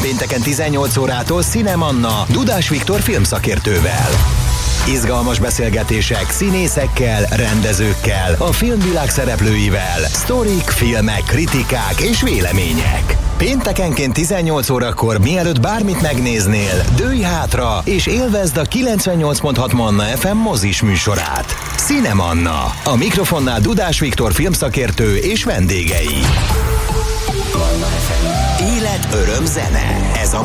pénteken 18 órától Cinemanna Dudás Viktor filmszakértővel. Izgalmas beszélgetések színészekkel, rendezőkkel, a filmvilág szereplőivel, sztorik, filmek, kritikák és vélemények. Péntekenként 18 órakor, mielőtt bármit megnéznél, dőlj hátra és élvezd a 98.6 Manna FM mozis műsorát. Cinemanna. A mikrofonnál Dudás Viktor filmszakértő és vendégei. Élet, öröm, zene. Ez a